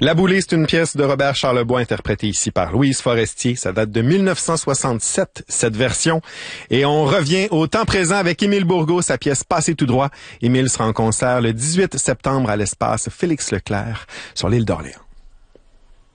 La Boulée, c'est une pièce de Robert Charlebois interprétée ici par Louise Forestier. Ça date de 1967, cette version. Et on revient au temps présent avec Émile Bourgault, sa pièce Passez tout droit. Émile sera en concert le 18 septembre à l'espace Félix Leclerc sur l'île d'Orléans.